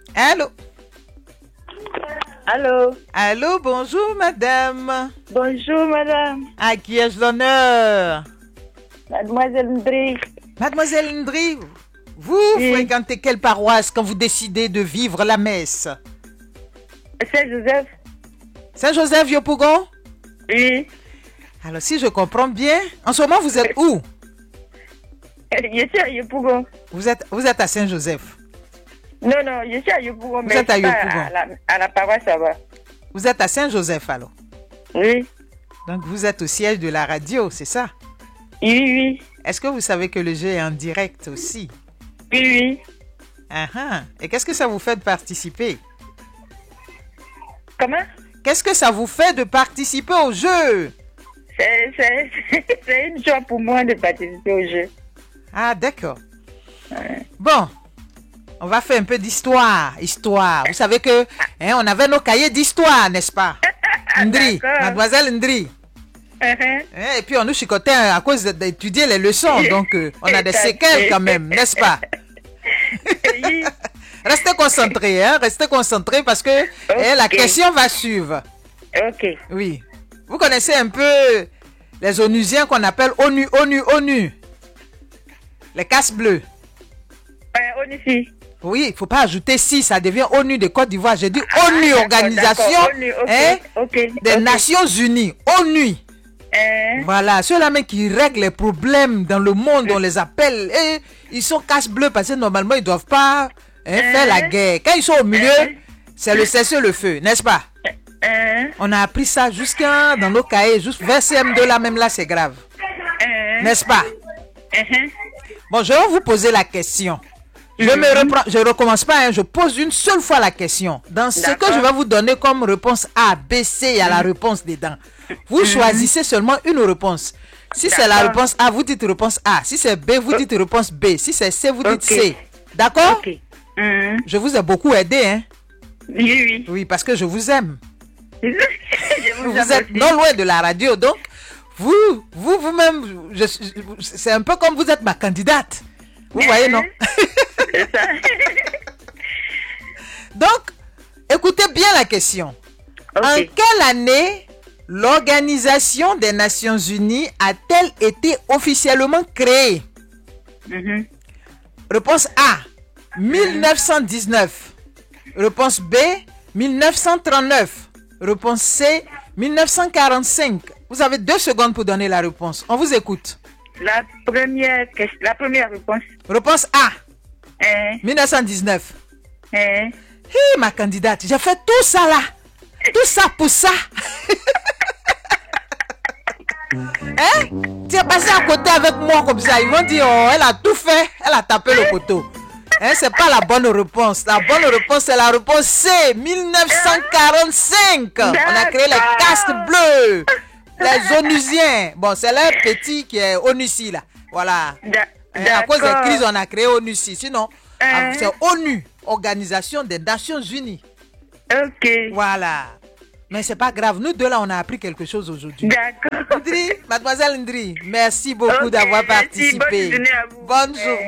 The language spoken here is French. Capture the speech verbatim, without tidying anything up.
Allô? Allô? Allô, bonjour madame. Bonjour madame. À qui ai-je l'honneur? Mademoiselle Ndri. Mademoiselle Ndri, vous Oui. fréquentez quelle paroisse quand vous décidez de vivre la messe? Saint-Joseph. Saint-Joseph Yopougon? Oui. Alors si je comprends bien, en ce moment vous êtes où? Je suis à Yopougon. Vous êtes, vous êtes à Saint-Joseph. Non, non, je suis à Yopougon. Vous êtes à Yopougon. À la, à la paroisse, ça va. Vous êtes à Saint-Joseph alors? Oui. Donc vous êtes au siège de la radio, c'est ça? Oui, oui. Est-ce que vous savez que le jeu est en direct aussi? Oui, oui. Ah ah. Et qu'est-ce que ça vous fait de participer? Comment? Qu'est-ce que ça vous fait de participer au jeu? C'est, c'est, c'est une joie pour moi de participer au jeu. Ah, d'accord. Ouais. Bon, on va faire un peu d'histoire. Histoire. Vous savez que hein, on avait nos cahiers d'histoire, n'est-ce pas? Ndri, D'accord. mademoiselle Ndri. Uh-huh. Hein, et puis on nous chicotait à cause d'étudier les leçons. Donc, euh, on a des séquelles quand même, n'est-ce pas? Oui. Restez concentrés, hein? Restez concentrés parce que hein, la Ok. question va suivre. Ok. Oui. Vous connaissez un peu les onusiens qu'on appelle ONU, ONU, ONU. Les casse-bleus. Ouais, on est ici. Oui, il ne faut pas ajouter si, ça devient ONU de Côte d'Ivoire. J'ai dit ONU, d'accord, Organisation d'accord. ONU, ok, hein, ok, des ok. Nations Unies. ONU. Hein? Voilà, ceux-là même qui règlent les problèmes dans le monde, on les appelle. Et ils sont casse-bleus parce que normalement, ils ne doivent pas hein, faire la guerre. Quand ils sont au milieu, c'est le cessez-le-feu, n'est-ce pas? Hein? On a appris ça jusqu'à dans nos cahiers, juste vers C M deux là, même là, c'est grave. Hein? N'est-ce pas? Uh-huh. Bon, je vais vous poser la question. Je Mhm. me reprends, je recommence pas, hein, je pose une seule fois la question. Dans ce que D'accord. je vais vous donner comme réponse A, B, C, il y a la réponse dedans. Vous choisissez seulement une réponse. Si c'est la D'accord. réponse A, vous dites réponse A. Si c'est B, vous dites réponse B. Si c'est C, vous dites Ok. C. D'accord? Ok. Hein? Je vous ai beaucoup aidé, hein? Oui, oui. Oui, parce que je vous aime. Je vous, Vous aime êtes aussi. non loin de la radio, donc vous, vous, vous-même, je- je- c'est un peu comme vous êtes ma candidate. Vous voyez, non? C'est ça. Donc, écoutez bien la question. Ok. En quelle année l'Organisation des Nations Unies a-t-elle été officiellement créée? Mhm. Réponse A, mille neuf cent dix-neuf. Réponse B, mille neuf cent trente-neuf. Réponse C, mille neuf cent quarante-cinq. Vous avez deux secondes pour donner la réponse. On vous écoute. La première question, la première réponse. Réponse A, Hein? mille neuf cent dix-neuf. Hein? Hé, ma candidate, j'ai fait tout ça là. Tout ça pour ça. Hein? Tu es passé à côté avec moi comme ça. Ils vont dire, oh, elle a tout fait. Elle a tapé le poteau. Hein, c'est pas la bonne réponse. La bonne réponse, c'est la réponse C, mille neuf cent quarante-cinq. On a créé les D'accord. casques bleus. Les onusiens. Bon, c'est leur petit qui est ONUCI là. Voilà. D'a- Hein, à cause des d'accord. crises, on a créé ONUCI. Sinon, Hein? c'est ONU, Organisation des Nations Unies. Ok. Voilà. Mais c'est pas grave. Nous deux là, on a appris quelque chose aujourd'hui. D'accord. Ndri, mademoiselle Ndri, merci beaucoup Ok, d'avoir merci. participé. Bonne journée à vous. Bonne Ouais. journée.